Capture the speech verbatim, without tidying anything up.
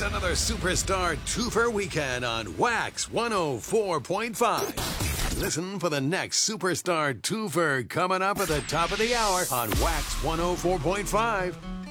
another Superstar Twofer weekend on Wax one oh four point five. Listen for the next Superstar Twofer coming up at the top of the hour on Wax one oh four point five.